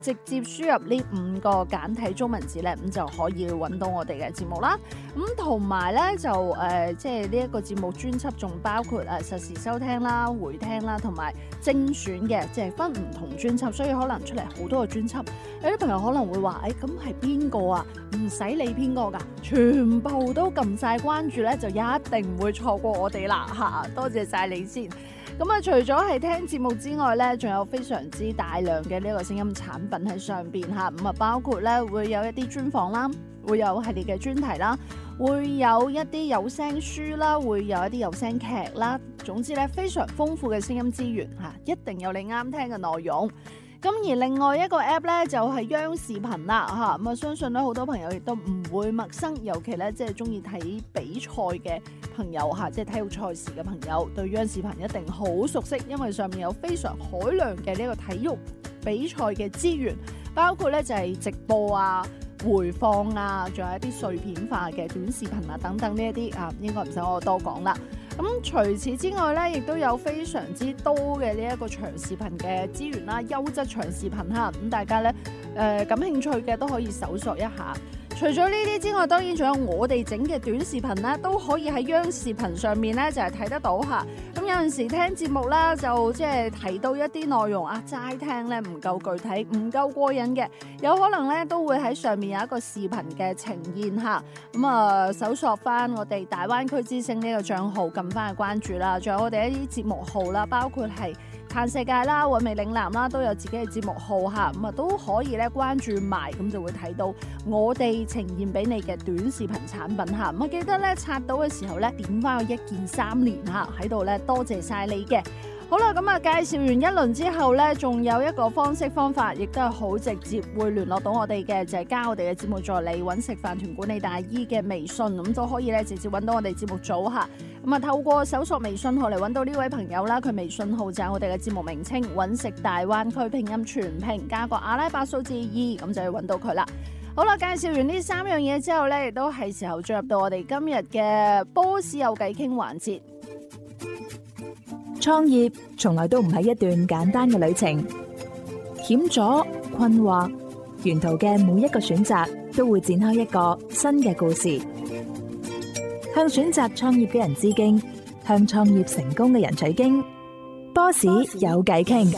直接輸入呢5個簡體中文字咧，咁就可以揾到我哋嘅節目啦。咁同埋咧就即係呢一個節目專輯仲包括實時收聽啦、回聽啦，同埋精選嘅，即係分唔同專輯，所以可能出嚟好多個專輯。有啲朋友可能會話：咁係邊個啊？唔使理邊個㗎，全部都撳晒關注咧，就一定唔會錯過我哋啦嚇！多謝晒你先。咁啊，除咗係聽節目之外咧，仲有非常之大量嘅呢個聲音產品喺上邊嚇。咁啊，包括咧會有一啲專訪啦，會有系列嘅專題啦，會有一啲有聲書啦，會有一啲有聲劇啦。總之咧，非常豐富嘅聲音資源嚇，一定有你啱聽嘅內容。咁而另外一個 app 咧就係央視頻啦嚇，咁啊相信咧好多朋友亦都唔會陌生，尤其咧即係中意睇比賽嘅朋友嚇，即係體育賽事嘅朋友，對央視頻一定好熟悉，因為上面有非常海量嘅呢個體育比賽嘅資源，包括咧就係直播啊、回放啊，仲有一啲碎片化嘅短視頻啊等等呢一啲啊，應該唔使我多講啦。咁除此之外咧，亦都有非常之多嘅呢一個長視頻嘅資源啦，優質長視頻嚇，咁大家咧感興趣嘅都可以搜索一下。除咗呢啲之外，當然仲有我哋整嘅短視頻咧，都可以喺央視頻上面咧就係睇得到嚇。咁有陣時聽節目啦，就即係提到一啲內容啊，齋聽咧唔夠具體，唔夠過癮嘅，有可能咧都會喺上面有一個視頻嘅呈現嚇。咁啊，搜索翻我哋大灣區之聲呢個帳號，撳翻去關注啦。仲有我哋一啲節目號啦，包括係嘆世界啦、韻味嶺南啦，都有自己嘅節目號嚇，咁啊都可以咧關注埋，咁就會睇到我哋呈現俾你嘅短視頻產品嚇。咁啊記得咧刷到嘅時候咧點翻個1鍵3連嚇喺度咧，多謝晒你嘅。好啦，咁啊介紹完一輪之後咧，仲有一個方法，亦都係好直接會聯絡到我哋嘅，就係加我哋嘅節目助理揾食飯團管理大姨嘅微信，咁都可以咧直接揾到我哋節目組嚇。咁啊透過搜索微信號嚟揾到呢位朋友啦，佢微信號就係我哋嘅節目名稱揾食大灣區拼音全拼加個阿拉伯數字2，咁就要揾到佢啦。好啦，介紹完呢3樣嘢之後咧，亦都係時候進入到我哋今日嘅Boss有偈傾環節。 創業從來都唔係一段簡單嘅旅程，險阻、困惑，沿途嘅每一個選擇都會展開一個新嘅故事。向選擇創業嘅人致敬，向創業成功嘅人取經。Boss 有偈傾。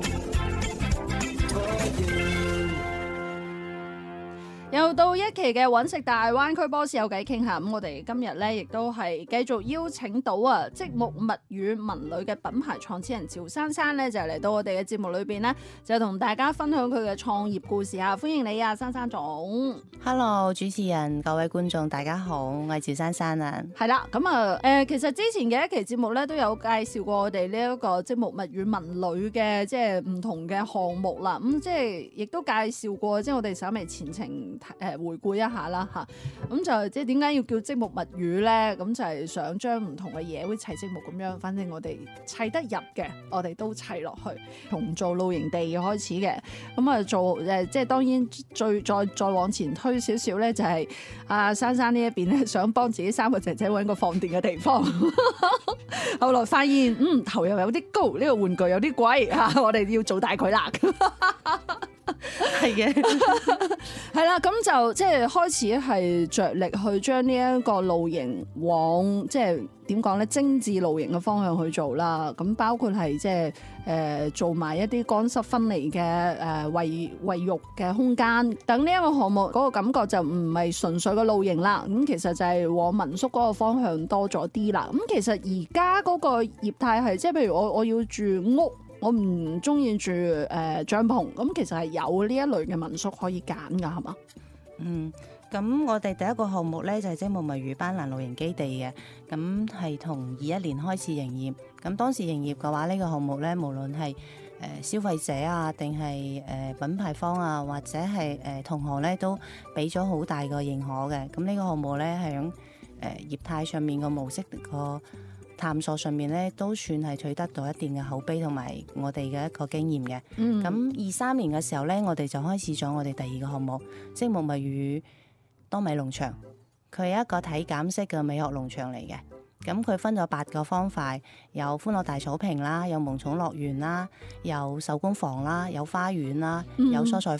又到一期嘅揾食大灣區 Boss 有偈傾下，咁我哋今日咧亦都係繼續邀請到積木物語文旅嘅品牌創始人趙珊珊咧，就嚟到我哋嘅節目裏邊咧，就同大家分享佢嘅創業故事啊！歡迎你啊，珊珊總。 Hello， 主持人，各位觀眾，大家好，我係趙珊珊啊。 係啦，咁啊其實之前嘅一期節目咧都有介紹過我哋呢一個積木物語文旅嘅即係唔同嘅項目啦，咁即係亦都介紹過，即係我哋稍微前程回顧一下啦嚇，咁就即係點解要叫積木物語咧？咁就係想將唔同嘅嘢好似砌積木咁樣，反正我哋砌得入嘅，我哋都砌落去。從做露營地開始嘅，咁啊做即係當然再往前推少少咧，就係珊珊呢一邊咧，想幫自己3個姐姐揾個放電嘅地方。後來發現投入有啲高，呢個玩具有啲貴嚇，我哋要做大佢啦。 係嘅， 係啦，咁就即係開始係着力去將呢一個露營往即係點講咧，精緻露營嘅方向去做啦。咁包括係即係做埋一啲乾濕分離嘅衛浴嘅空間，等呢一個項目嗰個感覺就唔係純粹嘅露營啦。咁其實就係往民宿嗰個方向多咗啲啦。咁其實而家嗰個業態係即係譬如我要住屋。我唔中意住帳篷，咁其實係有呢一類嘅民宿可以揀㗎，係嘛？ 咁我哋第一個項目咧就係積木物語班蘭露營基地嘅，咁係同21年開始營業。咁當時營業嘅話，呢個項目咧無論係消費者啊，定係品牌方啊，或者係同行咧，都俾咗好大個認可嘅。咁呢個項目咧係響業態上面個模式個探索上面咧，都算係取得到一定嘅口碑同埋我哋嘅一個經驗嘅。咁23年嘅時候咧，我哋就開始咗我哋第2個項目積木物語多米農場。佢係一個體檢式嘅美學農場嚟嘅。咁佢分咗8個方塊，有歡樂大草坪啦，有萌寵樂園啦，有手工房啦，有花園啦，有蔬菜